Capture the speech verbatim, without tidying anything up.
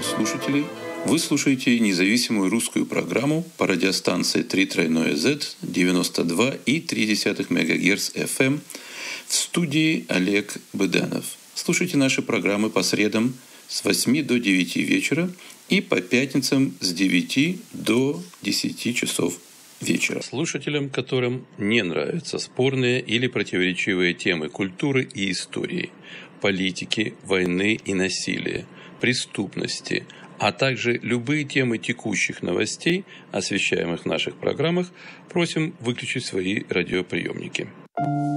радиослушатели! Вы слушаете независимую русскую программу по радиостанции три тройное зет девяносто два и три десятых мегагерц эф эм в студии Олег Быданов. Слушайте наши программы по средам с восьми до девяти вечера и по пятницам с девяти до десяти часов вечера. Слушателям, которым не нравятся спорные или противоречивые темы культуры и истории, политики, войны и насилия, преступности, а также любые темы текущих новостей, освещаемых в наших программах, просим выключить свои радиоприемники.